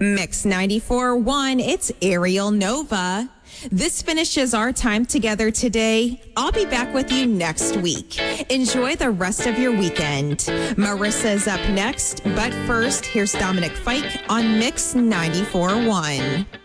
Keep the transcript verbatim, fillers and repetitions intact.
Mix ninety-four point one, it's Ariel Nova. This finishes our time together today. I'll be back with you next week. Enjoy the rest of your weekend. Marissa's up next, but first, here's Dominic Fike on Mix ninety-four point one.